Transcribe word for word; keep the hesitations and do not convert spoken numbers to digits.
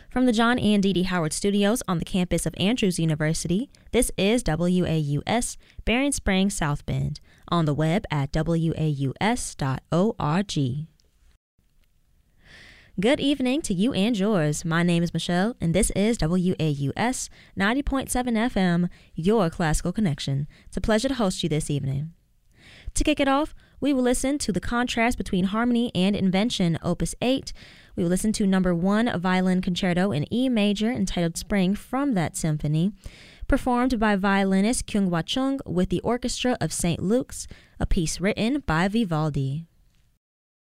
From the John and Dee Dee Howard Studios on the campus of Andrews University, this is W A U S, Berrien Springs, South Bend, on the web at w a u s dot org. Good evening to you and yours. My name is Michelle, and this is W A U S ninety point seven F M, your classical connection. It's a pleasure to host you this evening. To kick it off, we will listen to The Contrast Between Harmony and Invention, Opus eight. We will listen to number one violin concerto in E major entitled Spring from that symphony, performed by violinist Kyung-Hwa Chung with the Orchestra of Saint Luke's, a piece written by Vivaldi.